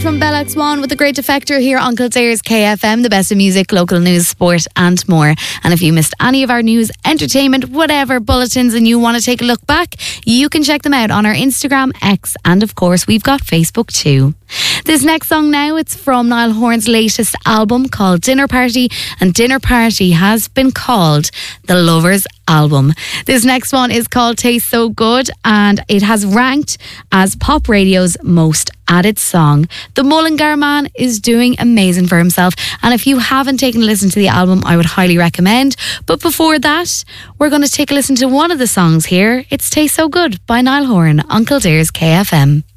from Bella Swan with the Great Defector here on Kildare's KFM, the best of music, local news, sport and more. And if you missed any of our news, entertainment, whatever bulletins and you want to take a look back, you can check them out on our Instagram, X, and of course we've got Facebook too. This next song now, it's from Niall Horan's latest album called Dinner Party, and Dinner Party has been called the Lovers album. This next one is called Taste So Good, and it has ranked as Pop Radio's most added song. The Mullingar man is doing amazing for himself, and if you haven't taken a listen to the album, I would highly recommend. But before that, we're going to take a listen to one of the songs here. It's Taste So Good by Niall Horan on Kildare's KFM.